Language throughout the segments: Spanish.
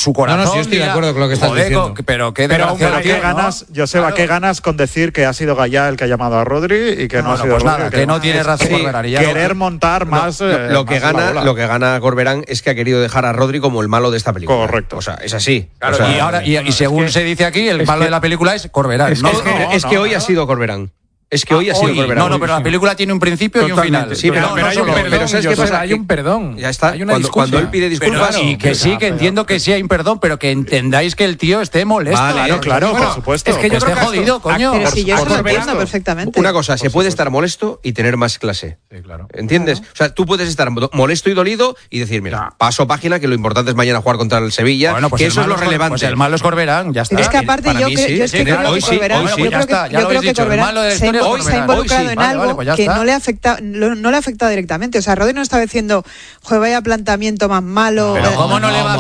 su corazón. No, sí, estoy de acuerdo con lo que estás diciendo. Pero qué ¿qué ganas, Joseba, qué ganas con decir que ha sido Gallá el que ha llamado a Rodri y que no ha sido pues Rodri, nada, que no tiene razón Corberán. Querer montar más. Lo que gana Corberán es que ha querido dejar a Rodri como el malo de esta película. Correcto. O sea, es así. Claro, o sea, y según se dice aquí, el malo de la película es Corberán. Es que hoy ha sido Corberán. Es que hoy ha sido Corberán. No, pero la película tiene un principio y un final. Sí, pero hay un perdón. Pero ¿sabes qué pasa? Hay un perdón. Ya está. Hay una cuando él pide disculpas. Y que sí, que entiendo que sí hay un perdón, pero que entendáis que el tío esté molesto. Vale, claro, por supuesto. Es que yo esté jodido, coño. Pero si yo lo entiendo perfectamente. Una cosa, se puede estar molesto y tener más clase. Sí, claro. ¿Entiendes? O sea, tú puedes estar molesto y dolido y decir, mira, paso página, que lo importante es mañana jugar contra el Sevilla, bueno, pues que eso es lo relevante. Pues el malo es Corberán, ya está. Es que aparte yo creo que Corberán, yo creo que Corberán se ha involucrado en algo que no le ha afectado directamente. O sea, Rodri no estaba diciendo, joder, vaya planteamiento más malo. Pero ¿cómo no le va a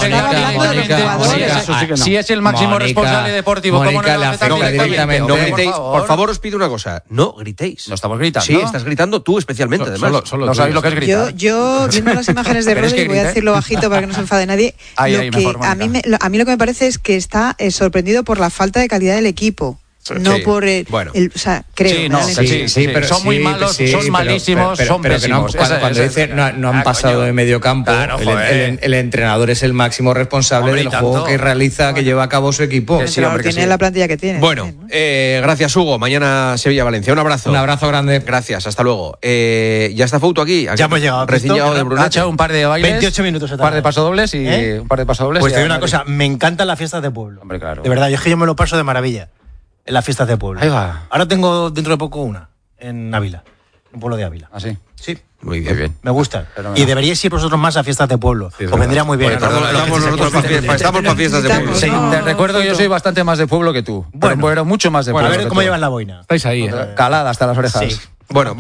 afectar? Si es el máximo responsable deportivo, ¿cómo no le afecta directamente? No gritéis. Por favor, os pido una cosa. No gritéis. No estamos gritando. Sí, estás gritando tú especialmente, además. No sabéis lo que es gritar. Yo viendo las imágenes de Rodri, voy a decirlo bajito para que no se enfade nadie, a mí lo que me parece es que está sorprendido por la falta de calidad del equipo. No por o sea, creo. Sí, pero son muy malos, son malísimos, son pésimos. Cuando dice no han pasado de medio campo, el entrenador es el máximo responsable del juego que realiza, que lleva a cabo su equipo. Tiene la plantilla que tiene. Bueno, gracias, Hugo. Mañana Sevilla-Valencia. Un abrazo. Un abrazo grande. Gracias, hasta luego. Ya está Fouto aquí. Ya hemos llegado. Recién llegado de Brunete. Ha echado un par de bailes. 28 minutos. Un par de pasodobles y un par de pasodobles. Pues te digo una cosa, me encantan las fiestas de pueblo. Hombre, claro. De verdad, yo me lo paso de maravilla en las fiestas de pueblo. Ahí va. Ahora tengo dentro de poco una en Ávila, un pueblo de Ávila. ¿Ah, sí? Sí. Muy bien. Me gusta. Y deberíais ir vosotros más a fiestas de pueblo. Sí, os vendría muy bien. Estamos para fiestas de pueblo. Sí, te recuerdo que yo soy bastante más de pueblo que tú. Bueno, mucho más de pueblo. A ver cómo llevan la boina. Estáis ahí. Calada hasta las orejas. Sí. Bueno,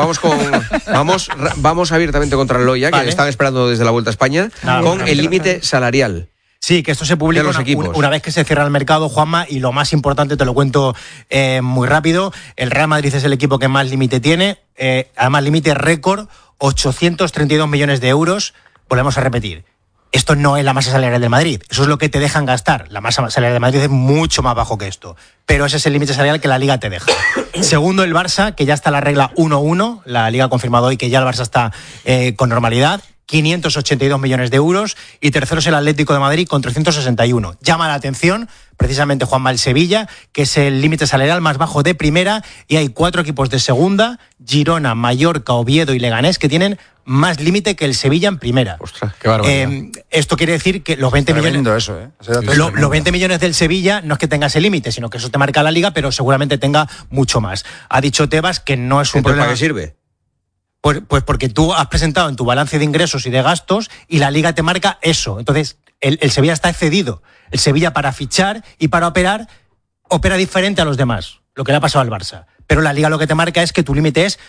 vamos abiertamente contra el Loya, que están esperando desde la Vuelta a España, con el límite salarial. Sí, que esto se publica una vez que se cierra el mercado, Juanma, y lo más importante, te lo cuento muy rápido, el Real Madrid es el equipo que más límite tiene, además límite récord, 832 millones de euros, volvemos a repetir. Esto no es la masa salarial del Madrid, eso es lo que te dejan gastar. La masa salarial del Madrid es mucho más bajo que esto, pero ese es el límite salarial que la Liga te deja. Segundo, el Barça, que ya está la regla 1-1, la Liga ha confirmado hoy que ya el Barça está con normalidad, 582 millones de euros, y tercero es el Atlético de Madrid con 361. Llama la atención precisamente Juanma el Sevilla, que es el límite salarial más bajo de primera, y hay 4 equipos de segunda, Girona, Mallorca, Oviedo y Leganés, que tienen más límite que el Sevilla en primera. Ostras, qué barbaridad. Esto quiere decir que los 20 millones los 20 millones del Sevilla no es que tenga ese límite, sino que eso te marca la Liga, pero seguramente tenga mucho más. Ha dicho Tebas que no es un problema. ¿Para qué sirve? Pues porque tú has presentado en tu balance de ingresos y de gastos y la Liga te marca eso. Entonces, el Sevilla está excedido. El Sevilla, para fichar y para operar, opera diferente a los demás, lo que le ha pasado al Barça. Pero la Liga lo que te marca es que tu límite es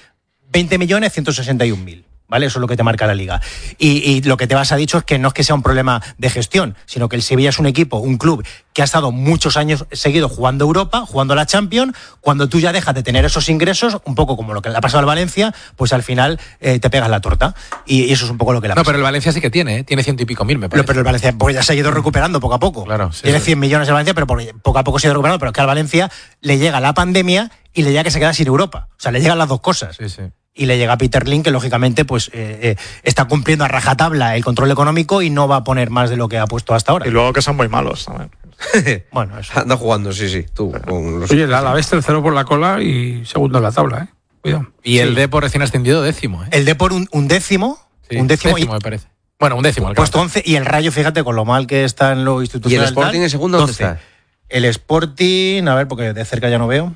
20.161.000. ¿Vale? Eso es lo que te marca la Liga. Y lo que Tebas ha dicho es que no es que sea un problema de gestión, sino que el Sevilla es un equipo, un club que ha estado muchos años seguidos jugando Europa, jugando la Champions. Cuando tú ya dejas de tener esos ingresos, un poco como lo que le ha pasado al Valencia, pues al final te pegas la torta. Y eso es un poco lo que le ha pasado. No, pero el Valencia sí que tiene 100 y pico mil, me parece. Pero el Valencia pues ya se ha ido recuperando poco a poco. Claro, sí, tiene 100 millones el Valencia, pero poco a poco se ha ido recuperando. Pero es que al Valencia le llega la pandemia y le llega que se queda sin Europa. O sea, le llegan las dos cosas. Sí, sí. Y le llega a Peter Lim, que lógicamente pues está cumpliendo a rajatabla el control económico y no va a poner más de lo que ha puesto hasta ahora. Y luego que son muy malos también. Bueno, eso. Anda jugando, sí. Tú, con los... Oye, el Alavés tercero por la cola y segundo en la tabla, Cuidado. Y el Depor recién ascendido 10º, El Depor un décimo. Sí, un décimo me parece. Bueno, un décimo. Puesto 11, y el Rayo, fíjate, con lo mal que está en lo institucional. ¿Y el Sporting en segundo dónde está? El Sporting, a ver, porque de cerca ya no veo.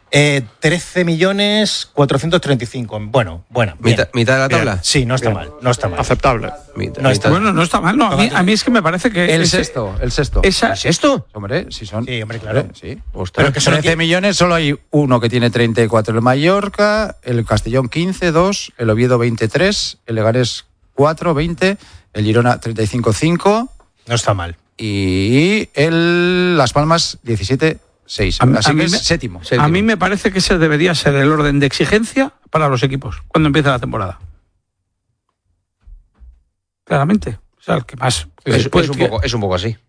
13.435.000. Bueno, ¿Mitad de la tabla? Bien. Sí, no está mal. Aceptable. No está Bueno, no está mal, no. A mí es que me parece que... El sexto. ¿El sexto? Hombre, si son... Sí, hombre, claro. Sí. Pero que son 13 millones, solo hay uno que tiene 34, el Mallorca, el Castellón 15, 2, el Oviedo 23, el Leganés 4, 20, el Girona 35,5. No está mal. Y el Las Palmas 17, 6. Así que es séptimo. A mí me parece que ese debería ser el orden de exigencia para los equipos cuando empieza la temporada. Claramente. O sea, el que más... Es un poco así.